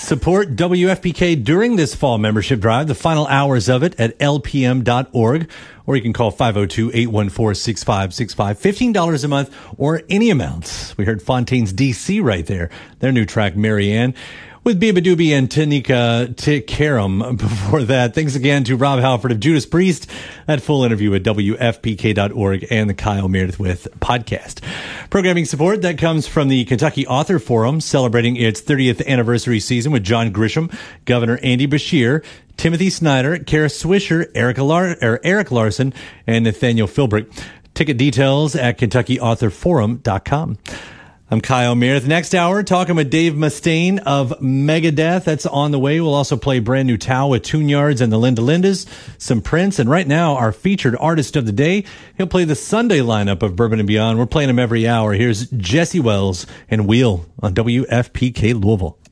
Support WFPK during this fall membership drive, the final hours of it at lpm.org, or you can call 502-814-6565, $15 a month, or any amount. We heard Fontaine's DC right there, their new track, Marianne, with Biba Doobie and Tanika Tikaram before that. Thanks again to Rob Halford of Judas Priest. That full interview at WFPK.org and the Kyle Meredith with podcast. Programming support that comes from the Kentucky Author Forum, celebrating its 30th anniversary season with John Grisham, Governor Andy Beshear, Timothy Snyder, Kara Swisher, Eric Larson, and Nathaniel Philbrick. Ticket details at KentuckyAuthorForum.com. I'm Kyle Meredith. Next hour, talking with Dave Mustaine of Megadeth. That's on the way. We'll also play brand new Tao with Tune Yards and the Linda Lindas, some Prince, and right now, our featured artist of the day. He'll play the Sunday lineup of Bourbon and Beyond. We're playing him every hour. Here's Jesse Wells and Wheel on WFPK Louisville.